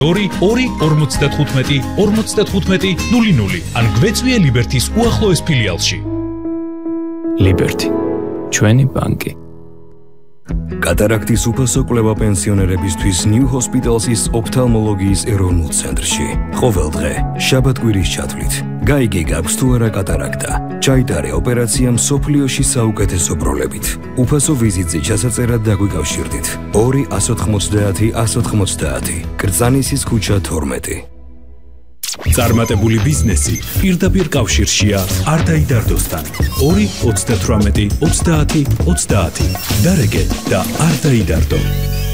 2-2-55-55-00 ან გვეწვიე ლიბერთის უახლოეს ფილიალში. ლიბერთი, ჩვენი ბანკი. კატარაქტის უფასო კვლევა პენსიონერებისთვის New Hospital's ოფთალმოლოგიის ეროვნულ ცენტრში. ყოველ დღე, შაბათ-კვირის ჩათვლით. გაიგე გაქვს თუ არა კატარაქტა. ჩაიტარე ოპერაცია მსოფლიოში საუკეთესო პროლებით. უფასო ვიზიტზე ჩასაწერად დაგვიკავშირდით. 2-190-190. კრძანისის ქუჩა 12. წარმატებული ბიზნესი პირდაპირ კავშირშია არ დაიდარდოსთან. 2-98-30-30. დარეგე და არ დაიდარდო.